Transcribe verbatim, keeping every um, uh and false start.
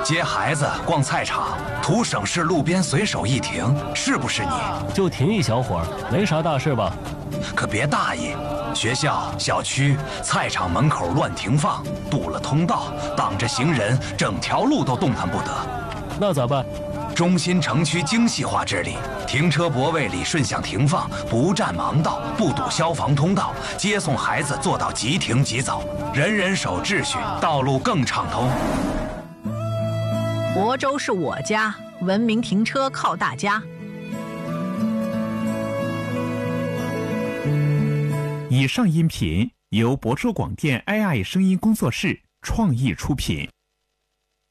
接孩子逛菜场，图省事，路边随手一停，是不是你？ 就停一小会儿，没啥大事吧？ 可别大意，学校、小区、菜场门口乱停放，堵了通道，挡着行人，整条路都动弹不得。 那咋办？ 中心城区精细化治理，停车泊位里顺向停放，不占盲道，不堵消防通道，接送孩子做到即停即走，人人守秩序，道路更畅通。 亳州是我家，文明停车靠大家。 以上音频由亳州广电 A I 声音工作室创意出品。